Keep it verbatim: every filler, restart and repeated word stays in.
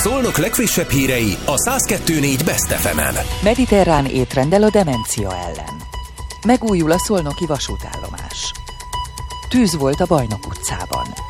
Szolnok legfrissebb hírei a száz kettő négy Best ef emen. Mediterrán étrendel a demencia ellen. Megújul a szolnoki vasútállomás. Tűz volt a Bajnok utcában.